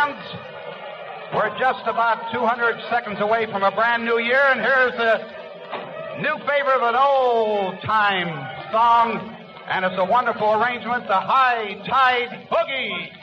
rounds. We're just about 200 seconds away from a brand new year, and here's the new favorite of an old-time song, and it's a wonderful arrangement, the High Tide Boogie.